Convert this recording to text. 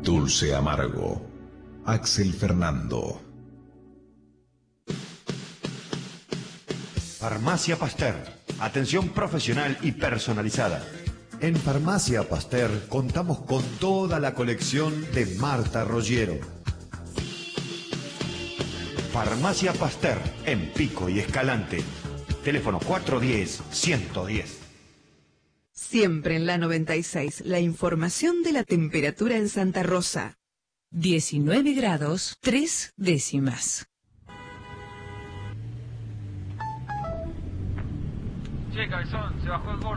Dulce Amargo. Axel Fernando. Farmacia Pasteur. Atención profesional y personalizada. En Farmacia Pasteur contamos con toda la colección de Marta Roggiero. Farmacia Pasteur, en Pico y Escalante. Teléfono 410-110. Siempre en la 96, la información de la temperatura en Santa Rosa. 19 grados, 3 décimas. Che, cabezón, se bajó el gordo.